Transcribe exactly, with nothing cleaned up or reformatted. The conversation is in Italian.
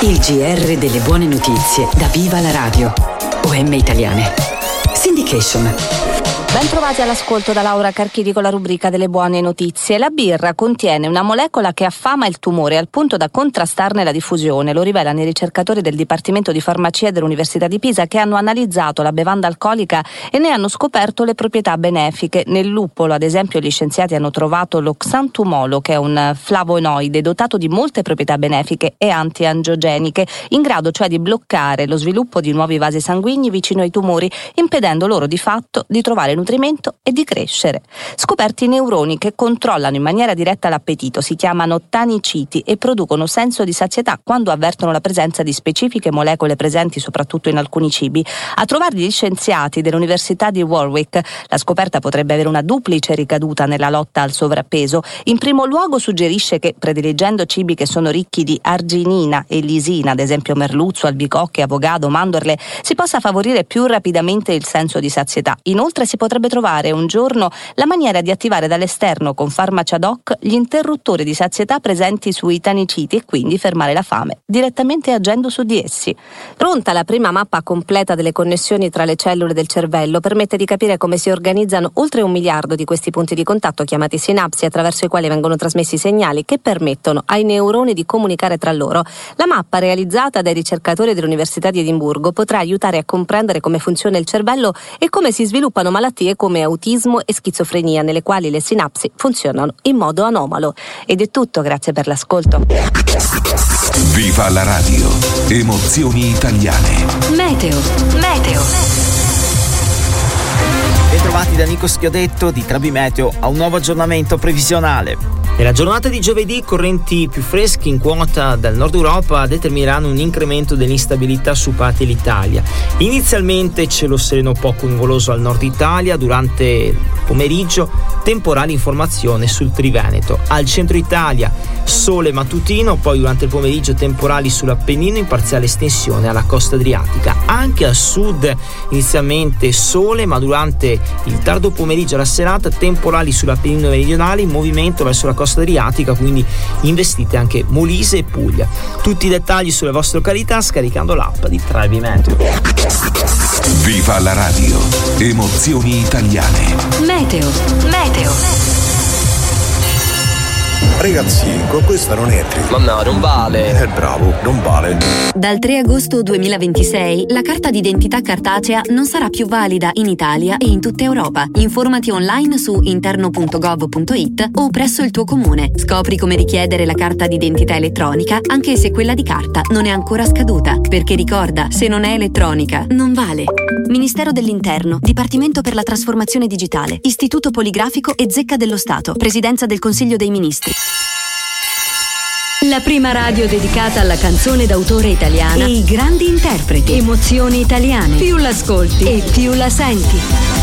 Il G R delle buone notizie da Viva la Radio. O M Italiane. Syndication. Ben trovati all'ascolto da Laura Carchidi con la rubrica delle buone notizie. La birra contiene una molecola che affama il tumore al punto da contrastarne la diffusione. Lo rivelano i ricercatori del Dipartimento di Farmacia dell'Università di Pisa, che hanno analizzato la bevanda alcolica e ne hanno scoperto le proprietà benefiche. Nel luppolo, ad esempio, gli scienziati hanno trovato lo xantumolo, che è un flavonoide dotato di molte proprietà benefiche e antiangiogeniche, in grado cioè di bloccare lo sviluppo di nuovi vasi sanguigni vicino ai tumori, impedendo loro di fatto di trovare nutrimento e di crescere. Scoperti i neuroni che controllano in maniera diretta l'appetito, si chiamano taniciti e producono senso di sazietà quando avvertono la presenza di specifiche molecole presenti soprattutto in alcuni cibi. A trovarli gli scienziati dell'Università di Warwick, la scoperta potrebbe avere una duplice ricaduta nella lotta al sovrappeso. In primo luogo suggerisce che, prediligendo cibi che sono ricchi di arginina e lisina, ad esempio merluzzo, albicocche, avocado, mandorle, si possa favorire più rapidamente il senso di sazietà. Inoltre si potrebbe trovare un giorno la maniera di attivare dall'esterno con farmaci ad hoc gli interruttori di sazietà presenti sui taniciti e quindi fermare la fame direttamente agendo su di essi. Pronta la prima mappa completa delle connessioni tra le cellule del cervello, permette di capire come si organizzano oltre un miliardo di questi punti di contatto chiamati sinapsi, attraverso i quali vengono trasmessi segnali che permettono ai neuroni di comunicare tra loro. La mappa, realizzata dai ricercatori dell'Università di Edimburgo, potrà aiutare a comprendere come funziona il cervello e come si sviluppano malattie come autismo e schizofrenia, nelle quali le sinapsi funzionano in modo anomalo. Ed è tutto, grazie per l'ascolto. Viva la radio, emozioni italiane. Meteo. Meteo. Bentrovati da Nico Schiodetto di Trabi Meteo a un nuovo aggiornamento previsionale. Nella giornata di giovedì correnti più fresche in quota dal nord Europa determineranno un incremento dell'instabilità su parte dell'Italia. Inizialmente cielo sereno poco nuvoloso al nord Italia, durante il pomeriggio temporali in formazione sul Triveneto. Al centro Italia sole mattutino, poi durante il pomeriggio temporali sull'Appennino in parziale estensione alla costa adriatica. Anche al sud inizialmente sole, ma durante il tardo pomeriggio e la serata temporali sull'Appennino meridionale in movimento verso la costa adriatica, quindi investite anche Molise e Puglia. Tutti i dettagli sulle vostre località scaricando l'app di Trabi Meteo. Viva la radio, emozioni italiane. Meteo. Meteo. Ragazzi, con questa non entri. Ma no, non vale. Eh, bravo, non vale. Dal tre agosto duemilaventisei la carta d'identità cartacea non sarà più valida in Italia e in tutta Europa. Informati online su interno punto gov punto it o presso il tuo comune. Scopri come richiedere la carta d'identità elettronica anche se quella di carta non è ancora scaduta. Perché ricorda, se non è elettronica, non vale. Ministero dell'Interno, Dipartimento per la Trasformazione Digitale, Istituto Poligrafico e Zecca dello Stato, Presidenza del Consiglio dei Ministri. La prima radio dedicata alla canzone d'autore italiana e i grandi interpreti. Emozioni italiane. Più l'ascolti e più la senti.